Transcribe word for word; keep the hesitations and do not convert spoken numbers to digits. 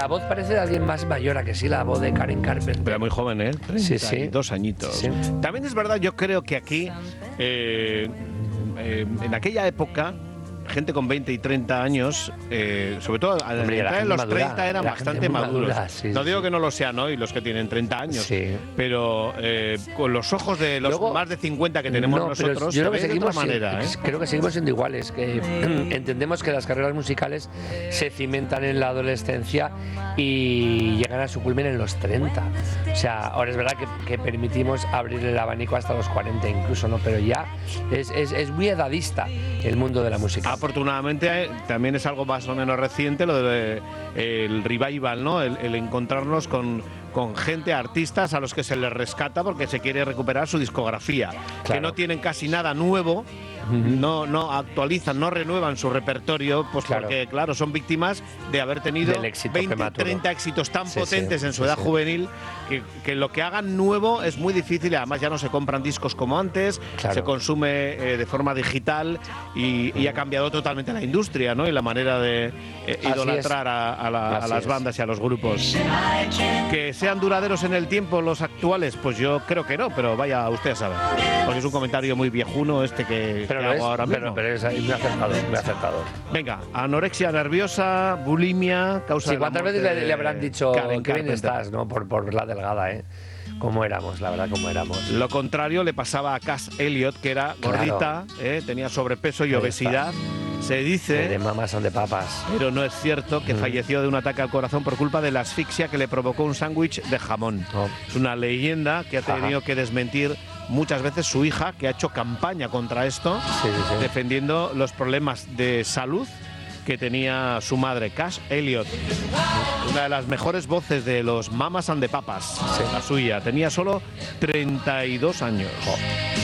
la voz parece de alguien más mayor, a que sí, la voz de Karen Carpenter. Pero muy joven, ¿eh? treinta Sí, sí. Dos añitos. Sí. También es verdad, yo creo que aquí, eh, eh, en aquella época, gente con veinte y treinta años, eh, sobre todo a Hombre, la en los madura, treinta eran bastante maduros. Madura, sí, no sí, digo sí. que no lo sean hoy los que tienen treinta años, Sí. pero eh, con los ojos de los Luego, más de cincuenta que tenemos no, pero nosotros, yo creo que se ve de otra seguimos manera, siendo, ¿eh? creo que seguimos siendo iguales, que entendemos que las carreras musicales se cimentan en la adolescencia y llegan a su culmen en los treinta. O sea, ahora es verdad que, que permitimos abrir el abanico hasta los cuarenta incluso, ¿no? Pero ya es, es, es muy edadista el mundo de la música. Afortunadamente también es algo más o menos reciente lo del de, revival, ¿no? El, el encontrarnos con, con gente, artistas a los que se les rescata porque se quiere recuperar su discografía, claro. Que no tienen casi nada nuevo. Uh-huh. No, no actualizan, no renuevan su repertorio, pues claro. Porque, claro, son víctimas de haber tenido veinte, treinta éxitos tan sí, potentes sí, en su sí, edad sí. juvenil que, que lo que hagan nuevo es muy difícil. Además, ya no se compran discos como antes, claro. Se consume eh, de forma digital y, uh-huh. y ha cambiado totalmente la industria, ¿no? Y la manera de eh, idolatrar a, a, la, a las bandas y a los grupos. Que sean duraderos en el tiempo los actuales, pues yo creo que no, pero vaya usted a saber. Porque es un comentario muy viejuno este que. Pero, es, ahora mismo. pero, pero es muy acertado, muy acertado. Venga, anorexia nerviosa, bulimia, causa sí, de ¿cuántas veces le, le habrán dicho qué bien estás, ¿no? Por, por la delgada, ¿eh? Cómo éramos, la verdad, cómo éramos. Lo contrario le pasaba a Cass Elliot, que era claro. gordita, ¿eh? Tenía sobrepeso y Ahí obesidad. Está. Se dice, de mamas son de papas, pero no es cierto, que mm. falleció de un ataque al corazón por culpa de la asfixia que le provocó un sándwich de jamón. Oh. Es una leyenda que ha tenido Ajá. que desmentir muchas veces su hija, que ha hecho campaña contra esto, sí, sí, sí. defendiendo los problemas de salud que tenía su madre, Cass Elliot. Una de las mejores voces de los Mamas and the Papas, sí. La suya. Tenía solo treinta y dos años. Oh.